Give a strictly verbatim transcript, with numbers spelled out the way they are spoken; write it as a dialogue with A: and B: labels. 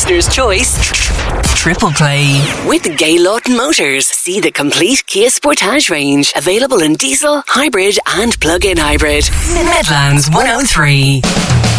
A: listener's choice.
B: Triple Play.
A: With Gaylord Motors. See the complete Kia Sportage range. Available in diesel, hybrid and plug-in hybrid.
B: Midlands one oh three.